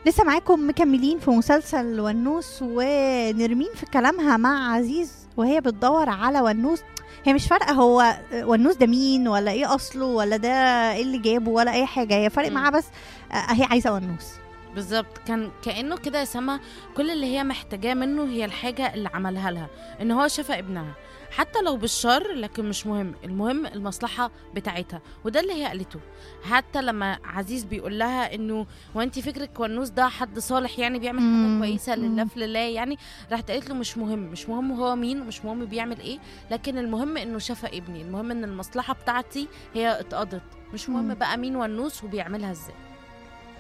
لسه معاكم مكملين في مسلسل ونوس، ونرمين في كلامها مع عزيز وهي بتدور على ونوس. هي مش فارقه هو ونوس ده مين ولا ايه اصله ولا ده ايه اللي جابه ولا اي حاجه، هي فارق مم. معاها بس هي عايزه ونوس. بالظبط، كان كأنه كده يا سما، كل اللي هي محتاجاه منه هي الحاجة اللي عملها لها، ان هو شفى ابنها حتى لو بالشر، لكن مش مهم، المهم المصلحة بتاعتها. وده اللي هي قالته. حتى لما عزيز بيقول لها انه وانت فكرك ونوس ده حد صالح يعني بيعمل حاجة كويسة لله في لله يعني، راحت قالت له مش مهم هو مين ومش مهم بيعمل ايه، لكن المهم انه شفى ابني، المهم ان المصلحة بتاعتي هي اتقضت، مش مهم مم. بقى مين ونوس وبيعملها ازاي.